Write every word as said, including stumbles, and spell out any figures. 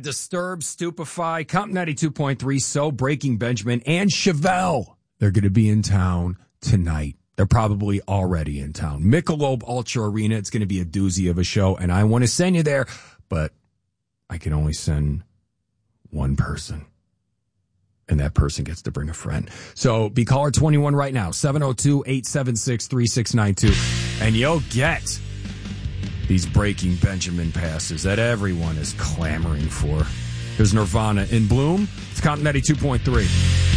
Disturbed, Stupefy, Comp ninety-two point three, So, Breaking Benjamin, and Chevelle. They're going to be in town tonight. They're probably already in town. Michelob Ultra Arena. It's going to be a doozy of a show, and I want to send you there, but I can only send one person. And that person gets to bring a friend. So be caller twenty-one right now, seven oh two, eight seven six, three six nine two, and you'll get these Breaking Benjamin passes that everyone is clamoring for. There's Nirvana in Bloom. It's Comp ninety-two point three.